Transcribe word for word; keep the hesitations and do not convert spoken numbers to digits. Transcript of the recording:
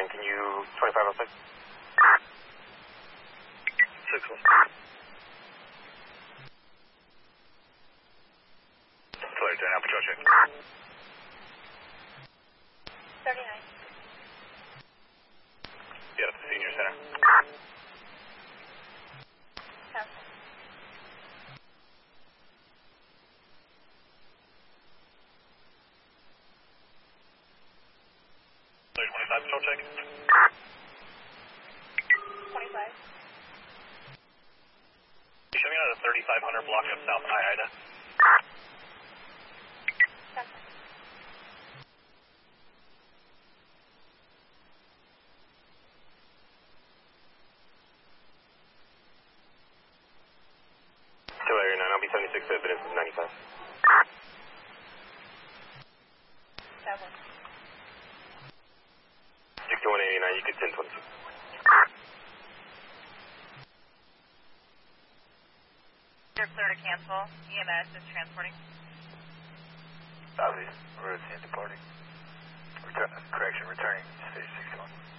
can you twenty-five oh six? six one. Sorry, turn out patrol check. thirty-nine. Yeah, that's the senior center. Thousand. Sorry, twenty-five patrol check. twenty-five. You showing out a thirty-five hundred block of South I Ida. Thousand. Two area nine, I'll be seventy-six, evidence is ninety-five. Thousand. sixty-one eighty-nine, you get ten twenty-two. You're clear to cancel. E M S is transporting. Obvious. Road ten departing. Return, correction, returning. Stage sixty-one.